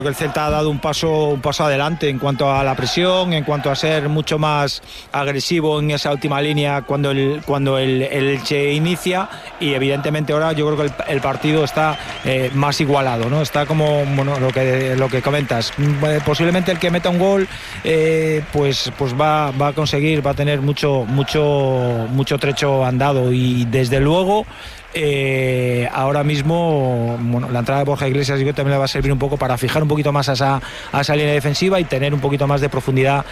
El Celta ha dado un paso adelante en cuanto a la presión, en cuanto a ser mucho más agresivo en esa última línea cuando el Elche inicia, y evidentemente ahora yo creo que el partido está más igualado, ¿no? Está como lo que comentas. Posiblemente el que meta un gol pues va a conseguir, va a tener mucho trecho andado, y desde luego ahora mismo la entrada de Borja Iglesias yo creo que también le va a servir un poco para fijar un poquito más a esa línea defensiva y tener un poquito más de profundidad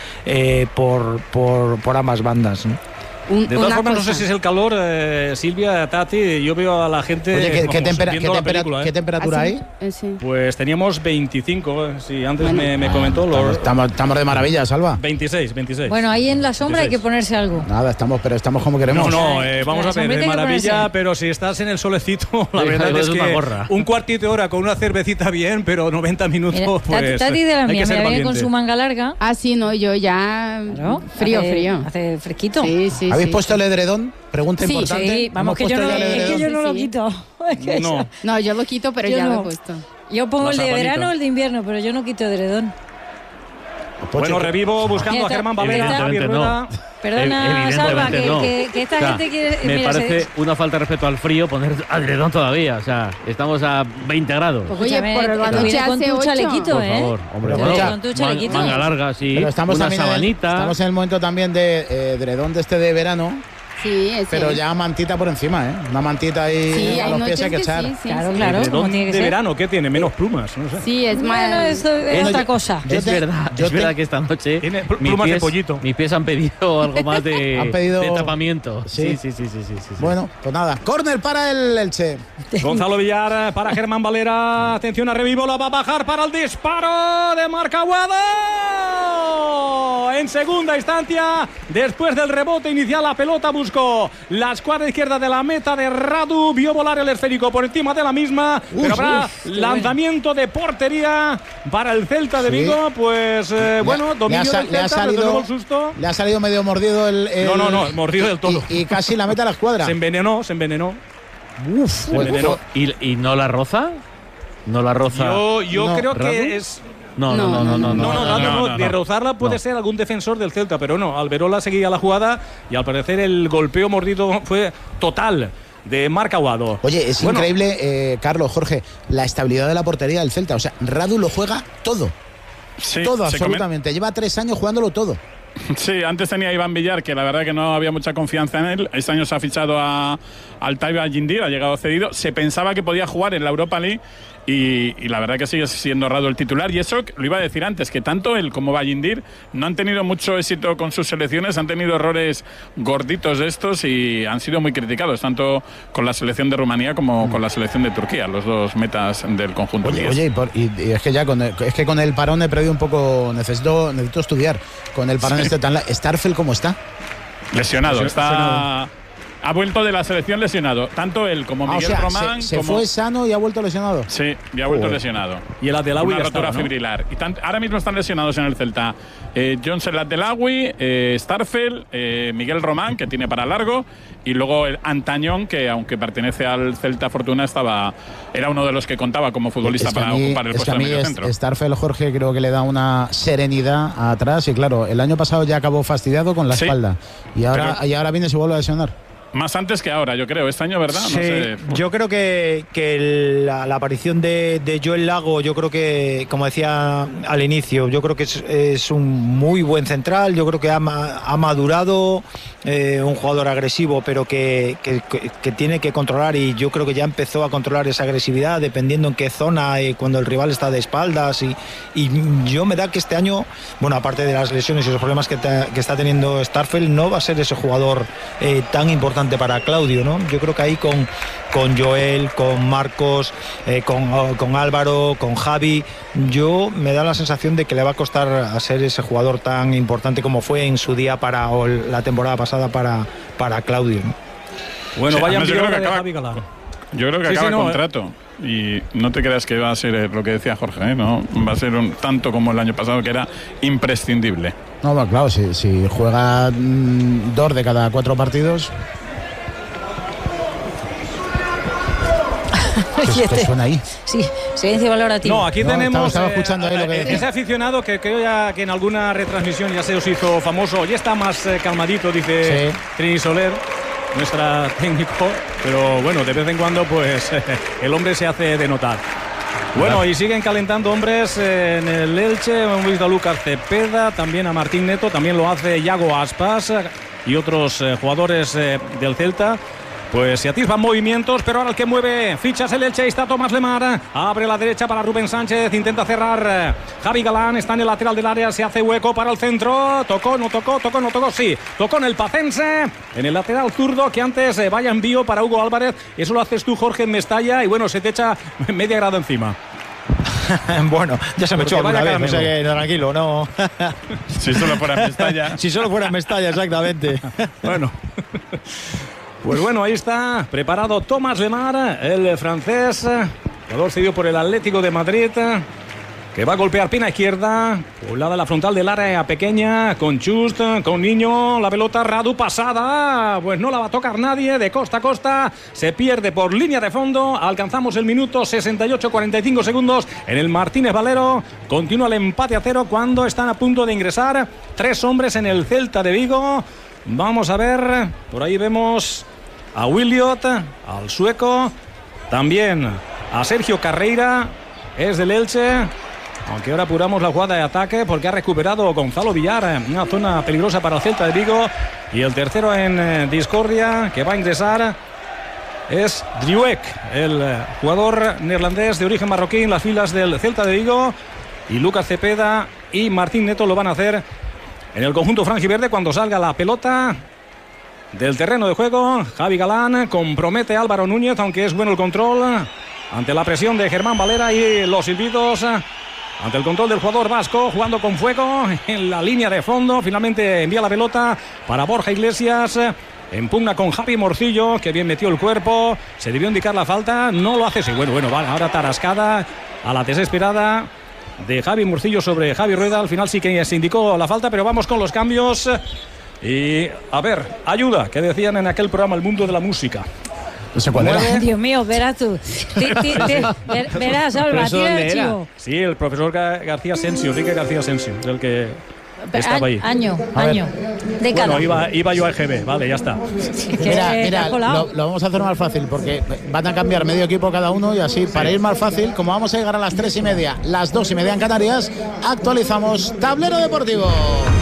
por ambas bandas, ¿no? De todas formas, no sé si es el calor, Silvia, Tati, yo veo a la gente. Oye, ¿qué temperatura hay? Sí. Pues teníamos 25, sí, antes me comentó. Estamos de maravilla, Salva. 26. Bueno, ahí en la sombra 26. Hay que ponerse algo. Nada, estamos como queremos. No, vamos a ver, de maravilla, pero si estás en el solecito, la verdad es que un cuartito de hora con una cervecita bien, pero 90 minutos, pues. Tati de la mía, me viene con su manga larga. Ah, sí, no, yo ya. Claro, frío. Hace fresquito. Sí. ¿Habéis puesto el edredón? Pregunta importante. Sí, vamos, que yo no lo quito. No, yo lo quito, pero ya lo he puesto. Yo pongo el de verano o el de invierno, pero yo no quito edredón. Bueno, revivo buscando a Germán Valera. Perdona, Salva, que esta gente quiere. Me parece una falta de respeto al frío poner edredón todavía. O sea, estamos a 20 grados. Pues oye, por la noche con tu chalequito, por favor, hombre. Con tu chalequito. Manga larga, sí. Pero estamos una sabanita. Estamos en el momento también de edredón de verano. Sí, pero ya mantita por encima, ¿eh? Una mantita ahí a los pies hay que echar. Claro. De verano, ¿qué tiene? Menos plumas, no sé. Sí, es más. Es otra cosa. Es verdad que esta noche tiene plumas de pollito. Mis pies han pedido algo más de tapamiento. Sí. Bueno, pues nada. Córner para el Elche. Gonzalo Villar para Germán Valera. Atención a Revivo, la va a bajar para el disparo de Marc Aguado. En segunda instancia, después del rebote inicial, la pelota buscó la escuadra izquierda de la meta de Radu, vio volar el esférico por encima de la misma, pero habrá lanzamiento de portería para el Celta de Vigo. Pues bueno, dominio del Celta, desde luego el susto. Le ha salido medio mordido el No, mordido del todo. Y casi la meta a la escuadra. Se envenenó. Se envenenó. ¿Y no la roza? ¿No la roza? Yo creo que es. No. De rozarla puede ser algún defensor del Celta, pero no. Alberola seguía la jugada y al parecer el golpeo mordido fue total de Marc Aguado. Oye, es increíble, Carlos, Jorge, la estabilidad de la portería del Celta. O sea, Radu lo juega todo. Sí, todo, absolutamente. Lleva 3 años jugándolo todo. Sí, antes tenía a Iván Villar, que la verdad que no había mucha confianza en él. Este año se ha fichado al Taiba Jindir, ha llegado cedido. Se pensaba que podía jugar en la Europa League y la verdad que sigue siendo Radu el titular. Y eso lo iba a decir antes, que tanto él como Bajindir no han tenido mucho éxito con sus selecciones, han tenido errores gorditos de estos y han sido muy criticados, tanto con la selección de Rumanía como con la selección de Turquía, los dos metas del conjunto. Oye, y es que ya con el parón he perdido un poco, necesito estudiar. Con el parón Starfel, ¿cómo está? Lesionado, ha vuelto de la selección lesionado, tanto él como Miguel Román. Se fue sano y ha vuelto lesionado. Sí, y ha vuelto lesionado. Y el Adelawi una rotura fibrilar. Y ahora mismo están lesionados en el Celta Johnson Adelawi, Starfel, Miguel Román, que tiene para largo, y luego el Antañón, que aunque pertenece al Celta Fortuna, era uno de los que contaba como futbolista para ocupar el puesto de medio centro. Starfel, Jorge, creo que le da una serenidad atrás, y claro, el año pasado ya acabó fastidiado con la espalda, y ahora viene y se vuelve a lesionar. Más antes que ahora, yo creo, este año, ¿verdad? Sí, no sé. Yo creo que la aparición de Joel Lago, yo creo que, como decía al inicio, yo creo que es un muy buen central, yo creo que ha madurado, un jugador agresivo, pero que tiene que controlar, y yo creo que ya empezó a controlar esa agresividad, dependiendo en qué zona, cuando el rival está de espaldas, y yo me da que este año, bueno, aparte de las lesiones y los problemas que está teniendo Starfel, no va a ser ese jugador tan importante para Claudio, ¿no? Yo creo que ahí con Joel, con Marcos, con Álvaro, con Javi, yo me da la sensación de que le va a costar a ser ese jugador tan importante como fue en su día o la temporada pasada para Claudio, ¿no? Bueno, sí, vaya, yo creo que acaba el contrato. Y no te creas que va a ser lo que decía Jorge, no va a ser tanto como el año pasado, que era imprescindible. No, bueno, claro, si juega 2 de cada 4 partidos. ¿Qué suena ahí? Sí, silencio valorativo. No, aquí tenemos estaba escuchando ahí lo que decía. ese aficionado que creo ya que en alguna retransmisión ya se os hizo famoso. Ya está más calmadito, dice Trini Soler, nuestra técnico, pero bueno, de vez en cuando pues el hombre se hace de notar. Bueno, y siguen calentando hombres en el Elche. Hemos visto a Lucas Cepeda, también a Martín Neto, también lo hace Yago Aspas y otros jugadores del Celta. Pues se atisban movimientos, pero ahora el que mueve fichas el Elche está Tomás Lemar. Abre la derecha para Rubén Sánchez, intenta cerrar Javi Galán, está en el lateral del área, se hace hueco para el centro. Tocó, no tocó, sí. Tocó en el Pacense, en el lateral zurdo, que antes vaya envío para Hugo Álvarez. Eso lo haces tú, Jorge, en Mestalla, y bueno, se te echa media grada encima. Bueno, ya se me echó alguna vez, o sea que tranquilo, no. Si solo fuera Mestalla. Si solo fuera Mestalla, exactamente. Bueno. Pues bueno, ahí está, preparado Tomás Lemar, el francés, jugador cedido por el Atlético de Madrid, que va a golpear pierna izquierda, poblada la frontal del área pequeña, con Chust, con Niño, la pelota Radu pasada, pues no la va a tocar nadie, de costa a costa, se pierde por línea de fondo, alcanzamos el minuto 68, 45 segundos en el Martínez Valero, continúa el empate a 0 cuando están a punto de ingresar 3 hombres en el Celta de Vigo. Vamos a ver, por ahí vemos a Williot, al sueco, también a Sergio Carreira, es del Elche, aunque ahora apuramos la jugada de ataque porque ha recuperado Gonzalo Villar, una zona peligrosa para el Celta de Vigo, y el tercero en discordia que va a ingresar es Driuek, el jugador neerlandés de origen marroquí en las filas del Celta de Vigo, y Lucas Cepeda y Martín Neto lo van a hacer en el conjunto franjiverde cuando salga la pelota del terreno de juego. Javi Galán compromete a Álvaro Núñez, aunque es bueno el control ante la presión de Germán Valera y los silbidos ante el control del jugador vasco, jugando con fuego en la línea de fondo. Finalmente envía la pelota para Borja Iglesias, en pugna con Javi Morcillo, que bien metió el cuerpo, se debió indicar la falta, no lo hace, sí, bueno, vale, ahora tarascada a la desesperada de Javi Murcillo sobre Javi Rueda. Al final sí que se indicó la falta, pero vamos con los cambios. Y a ver, ayuda, que decían en aquel programa El Mundo de la Música. No sé cuál era. Dios mío, verás tú. Verás, Alba, tira el chivo. Sí, el profesor García Asensio, Enrique García Asensio, el que estaba ahí. Año. Década. Bueno, iba yo a EGB, vale, ya está. Mira, lo vamos a hacer más fácil porque van a cambiar medio equipo cada uno y así, para ir más fácil, como vamos a llegar a las 3:30, las 2:30 en Canarias, actualizamos Tablero Deportivo.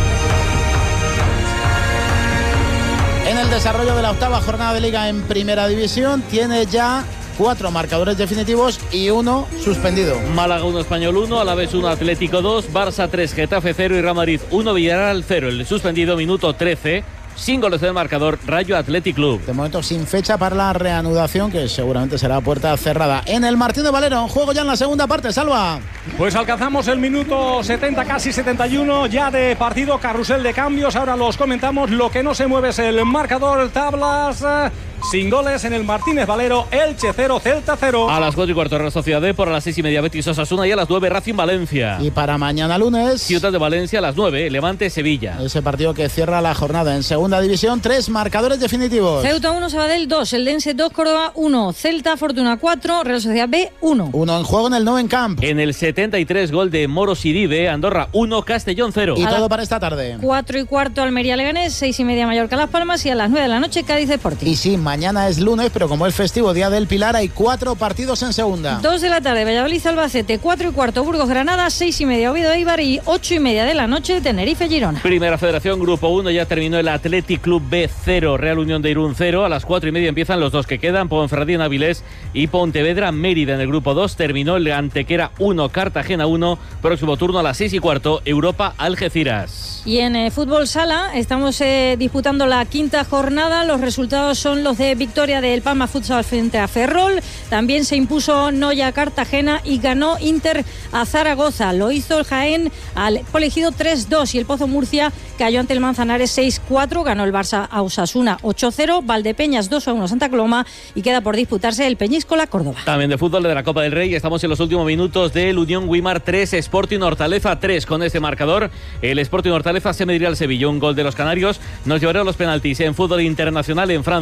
En el desarrollo de la 8ª jornada de Liga en Primera División, tiene ya 4 marcadores definitivos y 1 suspendido. Málaga 1, Español 1, Alavés 1, Atlético 2, Barça 3, Getafe 0 y Real Madrid 1, Villarreal 0. El suspendido, minuto 13, sin goles del marcador, Rayo Athletic Club. De momento sin fecha para la reanudación, que seguramente será puerta cerrada. En el Martínez Valero, en juego ya en la segunda parte, Salva. Pues alcanzamos el minuto 70, casi 71 ya de partido, carrusel de cambios. Ahora los comentamos, lo que no se mueve es el marcador, tablas. Sin goles en el Martínez Valero, Elche 0, Celta 0. A las 4:15 Real Sociedad D, por a las 6:30 Betis Osasuna y a las 9 Racing Valencia. Y para mañana lunes, Ciudad de Valencia a las 9, Levante Sevilla. Ese partido que cierra la jornada en segunda división, 3 marcadores definitivos. Ceuta 1, Sabadell 2, Eldense 2, Córdoba 1, Celta Fortuna 4, Real Sociedad B 1. 1 en juego en el Nou Camp. En el 73 gol de Moro Sidibe, Andorra 1, Castellón 0. Y todo para esta tarde. 4:15 Almería Leganés, 6:30 Mallorca Las Palmas y a las 9 de la noche Cádiz Sporting. Y sí, mañana es lunes, pero como es festivo, Día del Pilar, hay 4 partidos en segunda. 2 de la tarde, Valladolid Albacete, 4:15 Burgos Granada, 6:30 Oviedo Eibar y 8:30 de la noche Tenerife Girona. Primera Federación, Grupo 1, ya terminó el Athletic Club B 0, Real Unión de Irún 0. A las 4:30 empiezan los dos que quedan, Ponferradina Avilés y Pontevedra Mérida. En el Grupo 2 terminó el Antequera 1, Cartagena 1. Próximo turno a las 6:15, Europa Algeciras. Y en fútbol sala estamos disputando la 5ª jornada. Los resultados son los de victoria del Palma Futsal frente a Ferrol. También se impuso Noya a Cartagena y ganó Inter a Zaragoza. Lo hizo el Jaén al Colegido 3-2 y el Pozo Murcia cayó ante el Manzanares 6-4. Ganó el Barça a Osasuna 8-0. Valdepeñas 2-1 Santa Coloma y queda por disputarse el Peñíscola Córdoba. También de fútbol de la Copa del Rey. Estamos en los últimos minutos del Unión Guimar 3, Sporting Hortaleza 3. Con este marcador, el Sporting Hortaleza se medirá al Sevilla. Un gol de los canarios nos llevará a los penaltis. En fútbol internacional, en Francia en juego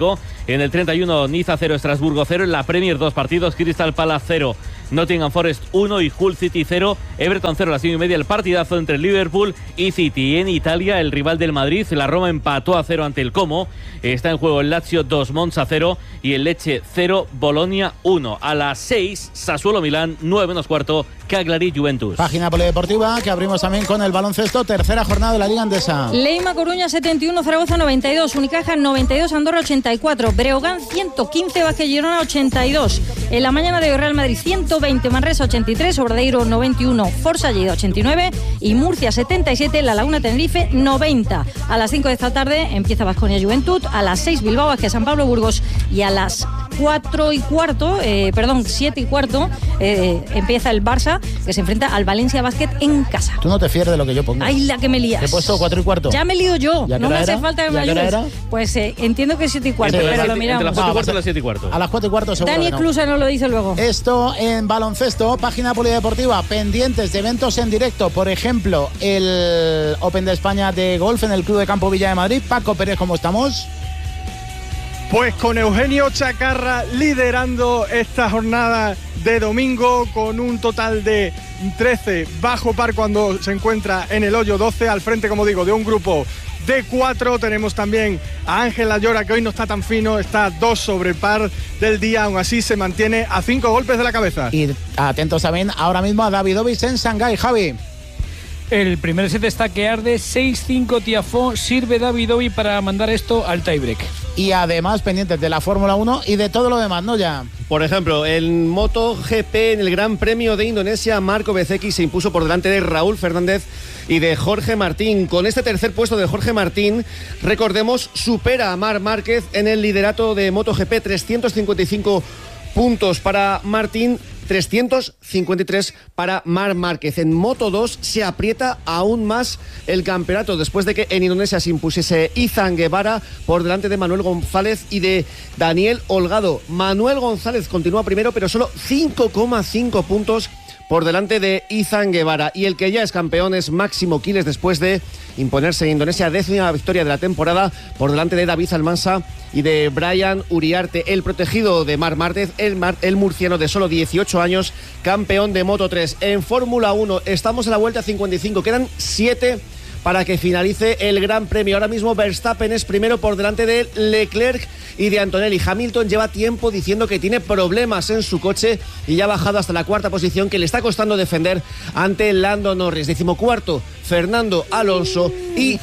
25. En el 31, Niza 0, Estrasburgo 0. En la Premier, 2 partidos, Crystal Palace 0, Nottingham Forest 1 y Hull City 0. Everton 0 a las 5:30. El partidazo entre Liverpool y City. En Italia, el rival del Madrid, la Roma empató a 0 ante el Como. Está en juego el Lazio 2, Monza 0 y el Lecce 0, Bolonia 1. A las 6, Sassuolo Milán, 9 menos cuarto, Cagliari Juventus. Página polideportiva que abrimos también con el baloncesto, tercera jornada de la Liga Endesa. Leima Coruña 71, Zaragoza 92, Unicaja 92, Andorra 84, Breogán 115, Vázquez Girona 82. En la mañana de hoy Real Madrid 120, Manresa 83, Obradoiro 91, Forza Lleida 89 y Murcia 77, La Laguna Tenerife 90. A las 5 de esta tarde empieza Baskonia Juventud, a las 6 Bilbao, Vázquez San Pablo Burgos y a las 7 y cuarto empieza el Barça, que se enfrenta al Valencia Basket en casa. Tú no te fíes de lo que yo pongo. Ay, la que me lías. Te he puesto 4 y cuarto. Ya me lío yo. No me hace falta que me ayudes. Era? Pues entiendo que es 7 y cuarto, pero lo miramos. Entre las 4 y cuarto y las 7 y cuarto. A las 4 y cuarto seguro. Dani Clusa nos lo dice luego. Esto en baloncesto, página polideportiva, pendientes de eventos en directo. Por ejemplo, el Open de España de golf en el Club de Campo Villa de Madrid. Paco Pérez, ¿cómo estamos? Pues con Eugenio Chacarra liderando esta jornada de domingo con un total de 13 bajo par cuando se encuentra en el hoyo 12, al frente, como digo, de un grupo de 4. Tenemos también a Ángel Ayora, que hoy no está tan fino, está 2 sobre par del día, aún así se mantiene a 5 golpes de la cabeza. Y atentos también ahora mismo a Davidovich en Shanghái, Javi. El primer set está que arde, 6-5 Tiafoe, sirve Davidovich para mandar esto al tiebreak. Y además pendientes de la Fórmula 1 y de todo lo demás, ¿no? Ya. Por ejemplo, en MotoGP, en el Gran Premio de Indonesia, Marco Bezzecchi se impuso por delante de Raúl Fernández y de Jorge Martín. Con este tercer puesto de Jorge Martín, recordemos, supera a Marc Márquez en el liderato de MotoGP, 355 puntos para Martín, 353 para Marc Márquez. En Moto2 se aprieta aún más el campeonato después de que en Indonesia se impusiese Izan Guevara por delante de Manuel González y de Daniel Holgado. Manuel González continúa primero, pero solo 5,5 puntos por delante de Izan Guevara. Y el que ya es campeón es Máximo Quiles después de imponerse en Indonesia, 10ª victoria de la temporada por delante de David Almansa y de Brian Uriarte. El protegido de Marc Márquez, el murciano de solo 18 años, campeón de Moto3. En Fórmula 1 estamos en la vuelta 55, quedan 7 para que finalice el Gran Premio. Ahora mismo Verstappen es primero por delante de Leclerc y de Antonelli. Hamilton lleva tiempo diciendo que tiene problemas en su coche y ya ha bajado hasta la 4ª posición, que le está costando defender ante Lando Norris. 14º Fernando Alonso y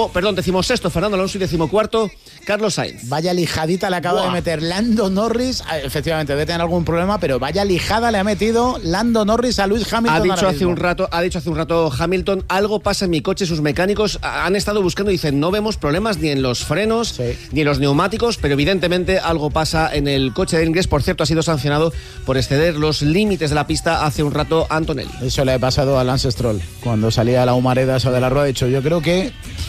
16º Fernando Alonso y 14º Carlos Sainz. Vaya lijadita le acaba de meter Lando Norris. Efectivamente, debe tener algún problema, pero vaya lijada le ha metido Lando Norris a Lewis Hamilton. Ha dicho hace un rato Hamilton, algo pasa en mi coche. Sus mecánicos han estado buscando y dicen, no vemos problemas ni en los frenos, ni en los neumáticos, pero evidentemente algo pasa en el coche de inglés. Por cierto, ha sido sancionado por exceder los límites de la pista hace un rato a Antonelli. Eso le ha pasado a Lance Stroll cuando salía a la humareda esa de la rueda. Ha dicho, yo creo que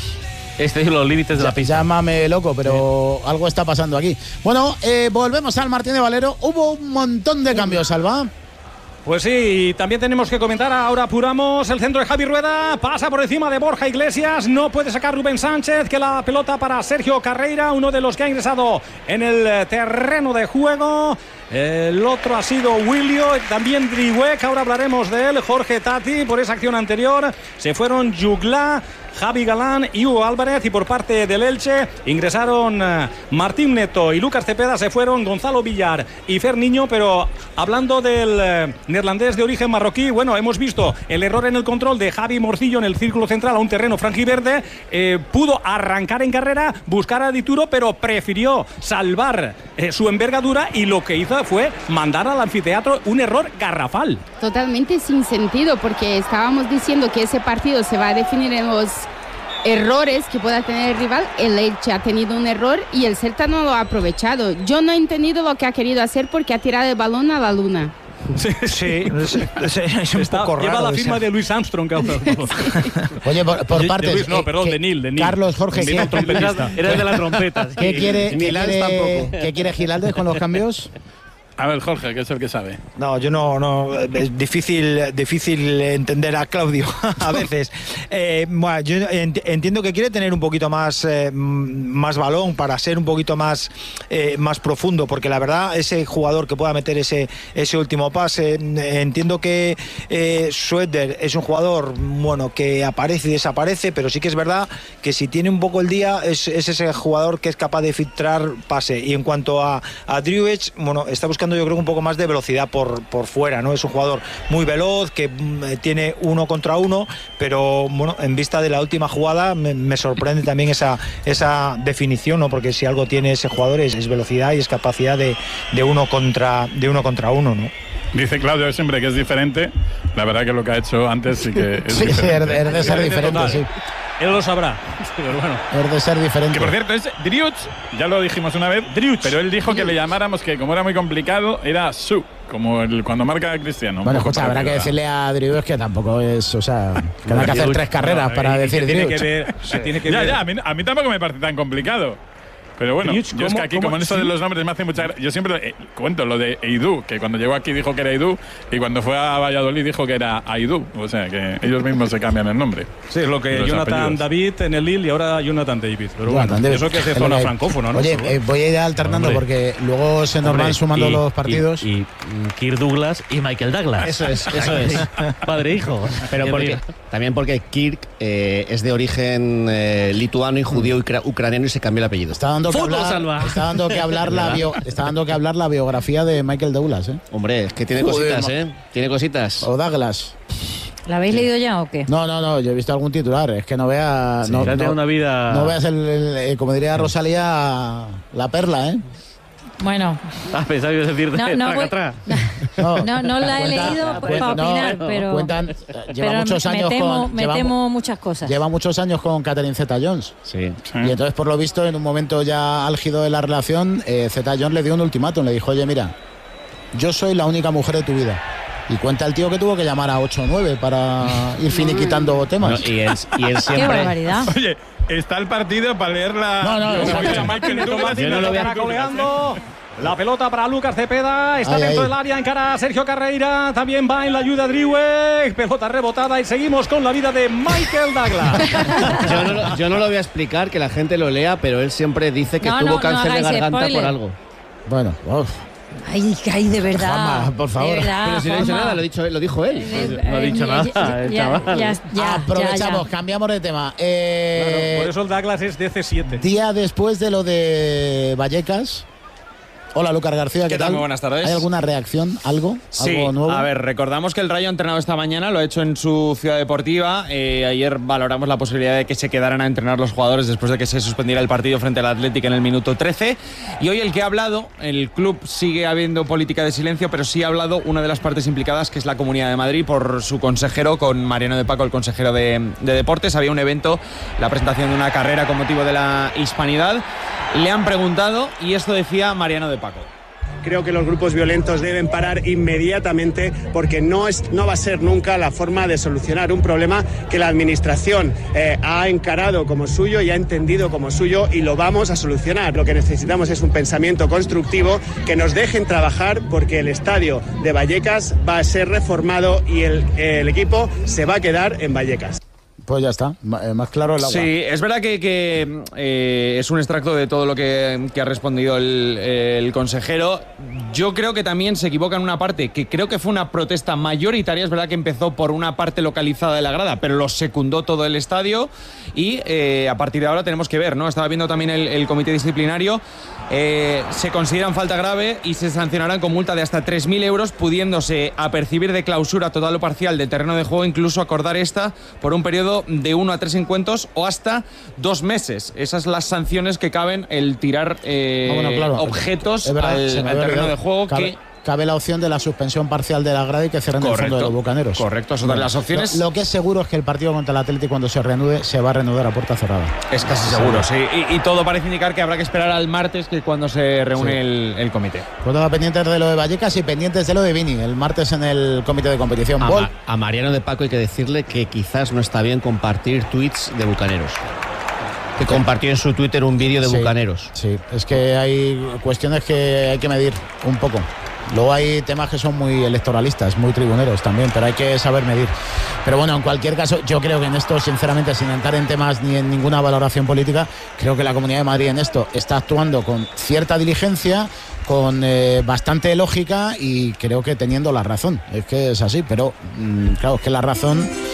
los límites de la pista. Llámame loco, pero algo está pasando aquí. Bueno, volvemos al Martín de Valero. Hubo un montón de cambios, Alba. Pues sí, también tenemos que comentar, ahora apuramos, el centro de Javi Rueda, pasa por encima de Borja Iglesias, no puede sacar Rubén Sánchez, que la pelota para Sergio Carreira, uno de los que ha ingresado en el terreno de juego. El otro ha sido Willio, también Driwek, ahora hablaremos de él, Jorge Tati, por esa acción anterior. Se fueron Jugla, Javi Galán y Hugo Álvarez, y por parte del Elche ingresaron Martín Neto y Lucas Cepeda, se fueron Gonzalo Villar y Fer Niño. Pero hablando del neerlandés de origen marroquí, bueno, hemos visto el error en el control de Javi Morcillo en el círculo central a un terreno franjiverde. Pudo arrancar en carrera, buscar a Dituro, pero prefirió salvar su envergadura, y lo que hizo fue mandar al anfiteatro un error garrafal. Totalmente sin sentido, porque estábamos diciendo que ese partido se va a definir en los errores que pueda tener el rival. El Elche ha tenido un error y el Celta no lo ha aprovechado. Yo no he entendido lo que ha querido hacer, porque ha tirado el balón a la luna. Sí, es un poco raro. Lleva la firma de Luis Armstrong. Oye, por partes. De Luis, no, perdón, de Neil. Carlos, Jorge, era el de la trompeta. ¿Qué quiere Gilaldes con los cambios? A ver, Jorge, que es el que sabe. No, yo no, es difícil entender a Claudio a veces. Bueno, yo entiendo que quiere tener un poquito más balón para ser un poquito más profundo, porque la verdad ese jugador que pueda meter ese último pase, entiendo que Schroeder es un jugador bueno que aparece y desaparece, pero sí que es verdad que si tiene un poco el día es ese jugador que es capaz de filtrar pase. Y en cuanto a Driouech, bueno, está buscando yo creo un poco más de velocidad por fuera, ¿no? Es un jugador muy veloz que tiene 1 contra 1, pero bueno, en vista de la última jugada me sorprende también esa definición, ¿no? Porque si algo tiene ese jugador es velocidad y es capacidad de 1 contra 1, ¿no? Dice Claudio siempre que es diferente. La verdad que lo que ha hecho antes sí que es diferente. Sí, es de ser diferente, sí. Él lo sabrá. Pero bueno. Es de ser diferente. Que por cierto, es Driouech, ya lo dijimos una vez, pero él dijo que le llamáramos, que como era muy complicado, era Su, como cuando marca Cristiano. Bueno, escucha, habrá que decirle a Driouech que tampoco es, o sea, que hay que hacer 3 carreras para decir Driouech. Ya, a mí tampoco me parece tan complicado. Pero bueno, yo es que aquí, como en eso de los nombres me hace mucha gracia. Yo siempre cuento lo de Eidú, que cuando llegó aquí dijo que era Eidú, y cuando fue a Valladolid dijo que era Aidú. O sea, que ellos mismos se cambian el nombre. Sí, es lo que Jonathan apellidos. David en el Lille y ahora Jonathan David. Pero bueno, eso que hace zona francófona, ¿no? Oye, voy a ir alternando porque luego se nos van sumando los partidos. Y Kirk Douglas y Michael Douglas. Eso es. Padre e hijo. Pero también porque Kirk es de origen lituano y judío ucraniano y se cambió el apellido. Está dando que hablar la biografía de Michael Douglas, ¿eh? Hombre, es que tiene cositas, ¿eh? Tiene cositas. O Douglas. ¿La habéis leído ya o qué? No, yo he visto algún titular. Es que no veas. No veas como diría Rosalía, la perla, ¿eh? Bueno. Pensaba que ibas a decir no la he leído para opinar, pero lleva muchos años me temo muchas cosas. Lleva muchos años con Catherine Zeta-Jones. Sí. Y entonces, por lo visto, en un momento ya álgido de la relación, Zeta-Jones le dio un ultimátum. Le dijo, oye, mira, yo soy la única mujer de tu vida. Y cuenta el tío que tuvo que llamar a 8 o 9 para ir finiquitando temas. Y él siempre... ¡Qué barbaridad! Oye, está el partido para leerla. Yo no lo voy a coleando. La pelota para Lucas Cepeda, está dentro del área, encara a Sergio Carreira, también va en la ayuda Driouech, pelota rebotada y seguimos con la vida de Michael Douglas. Yo no lo voy a explicar, que la gente lo lea, pero él siempre dice que tuvo cáncer de garganta por algo. Bueno, Ay, de verdad. Juanma, por favor. Pero si no ha dicho nada, lo dijo él. No ha dicho nada. Ya, aprovechamos, cambiamos de tema. Claro, por eso el Douglas es de C7. Día después de lo de Vallecas. Hola, Lucas García, ¿qué tal? Muy buenas tardes. ¿Hay alguna reacción? ¿Algo? Sí, ¿Algo nuevo? A ver, recordamos que el Rayo ha entrenado esta mañana, lo ha hecho en su ciudad deportiva. Ayer valoramos la posibilidad de que se quedaran a entrenar los jugadores después de que se suspendiera el partido frente al Athletic en el minuto 13. Y hoy el que ha hablado, el club sigue habiendo política de silencio, pero sí ha hablado una de las partes implicadas, que es la Comunidad de Madrid, por su consejero, con Mariano de Paco, el consejero de Deportes. Había un evento, la presentación de una carrera con motivo de la Hispanidad. Le han preguntado y esto decía Mariano de Paco. Creo que los grupos violentos deben parar inmediatamente porque no va a ser nunca la forma de solucionar un problema que la Administración ha encarado como suyo y ha entendido como suyo, y lo vamos a solucionar. Lo que necesitamos es un pensamiento constructivo, que nos dejen trabajar, porque el estadio de Vallecas va a ser reformado y el equipo se va a quedar en Vallecas. Pues ya está, más claro el agua. Sí, es verdad que es un extracto de todo lo que ha respondido el consejero. Yo creo que también se equivoca en una parte, que creo que fue una protesta mayoritaria. Es verdad que empezó por una parte localizada de la grada, pero lo secundó todo el estadio y a partir de ahora tenemos que ver, ¿no? Estaba viendo también el comité disciplinario. Se consideran falta grave y se sancionarán con multa de hasta 3.000 euros, pudiéndose apercibir de clausura total o parcial de terreno de juego, incluso acordar esta por un periodo de 1 a 3 encuentros o hasta 2 meses. Esas son las sanciones que caben, el tirar objetos al terreno de juego. Cabe la opción de la suspensión parcial de la grada y que cierren el fondo de los Bucaneros. Correcto, eso de las opciones. Lo que es seguro es que el partido contra el Atlético, cuando se reanude, se va a reanudar a puerta cerrada. Es casi seguro, sí. Y todo parece indicar que habrá que esperar al martes, que es cuando se reúne el comité. Pues pendientes de lo de Vallecas y pendientes de lo de Vini, el martes en el comité de competición. A Mariano de Paco hay que decirle que quizás no está bien compartir tweets de Bucaneros. Que compartió en su Twitter un vídeo de Bucaneros. Sí, es que hay cuestiones que hay que medir un poco. Luego hay temas que son muy electoralistas, muy tribuneros también, pero hay que saber medir. Pero bueno, en cualquier caso, yo creo que en esto, sinceramente, sin entrar en temas ni en ninguna valoración política, creo que la Comunidad de Madrid en esto está actuando con cierta diligencia, con bastante lógica y creo que teniendo la razón. Es que es así, pero claro, es que la razón